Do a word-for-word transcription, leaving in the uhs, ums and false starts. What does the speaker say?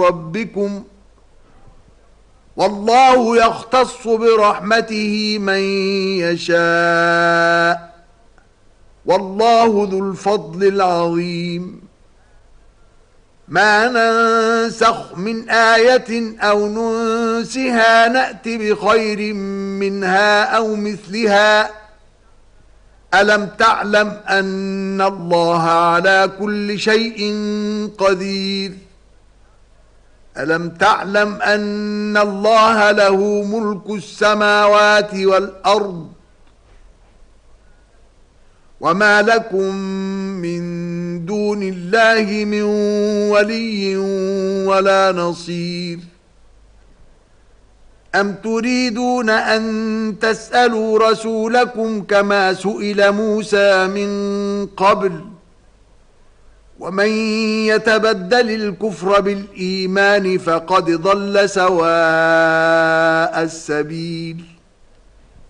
ربكم والله يختص برحمته من يشاء والله ذو الفضل العظيم. ما ننسخ من آية أو ننسها نأت بخير منها أو مثلها ألم تعلم أن الله على كل شيء قدير. ألم تعلم أن الله له ملك السماوات والأرض وما لكم من دون الله من ولي ولا نصير. أم تريدون أن تسألوا رسولكم كما سئل موسى من قبل ومن يتبدل الكفر بالإيمان فقد ضل سواء السبيل.